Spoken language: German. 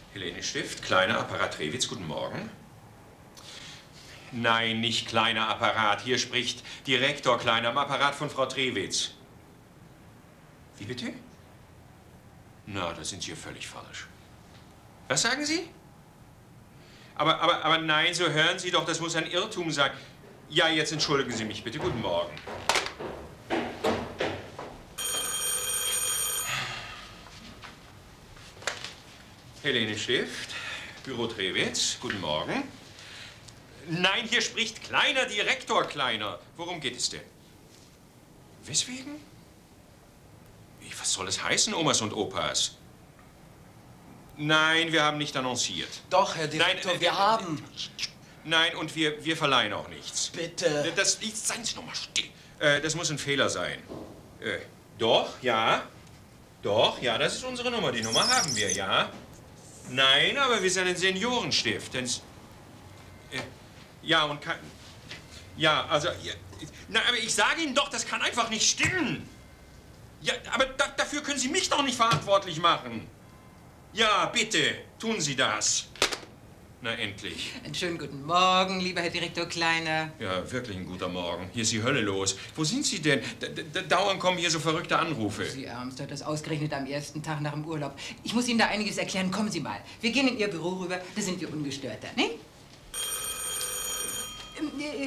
Helene Stift, kleiner Apparat Trewitz, guten Morgen. Nein, nicht kleiner Apparat. Hier spricht Direktor Kleiner am Apparat von Frau Trewitz. Wie bitte? Na, da sind Sie ja völlig falsch. Was sagen Sie? Aber nein, so hören Sie doch, das muss ein Irrtum sein. Ja, jetzt entschuldigen Sie mich bitte. Guten Morgen. Helene Stift, Büro Trewitz, guten Morgen. Nein, hier spricht Kleiner, Direktor Kleiner. Worum geht es denn? Weswegen? Was soll es heißen, Omas und Opas? Nein, wir haben nicht annonciert. Doch, Herr Direktor, wir haben. Nein, und wir verleihen auch nichts. Bitte. Seien Sie noch mal still. Das muss ein Fehler sein. Doch, ja. Doch, ja, das ist unsere Nummer. Die Nummer haben wir, ja. Nein, aber wir sind ein Seniorenstift. Ja, und kann... Ja, also... Ja, na, aber ich sage Ihnen doch, das kann einfach nicht stimmen. Ja, aber dafür können Sie mich doch nicht verantwortlich machen. Ja, bitte, tun Sie das. Na, endlich. Einen schönen guten Morgen, lieber Herr Direktor Kleiner. Ja, wirklich ein guter Morgen. Hier ist die Hölle los. Wo sind Sie denn? Dauernd kommen hier so verrückte Anrufe. Sie Ärmster, das ausgerechnet am ersten Tag nach dem Urlaub. Ich muss Ihnen da einiges erklären. Kommen Sie mal. Wir gehen in Ihr Büro rüber, da sind wir ungestörter, ne?